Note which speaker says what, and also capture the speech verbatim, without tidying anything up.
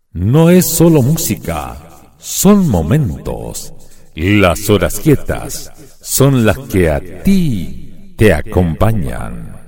Speaker 1: No es solo música, son momentos. Las horas quietas son las que a ti te acompañan.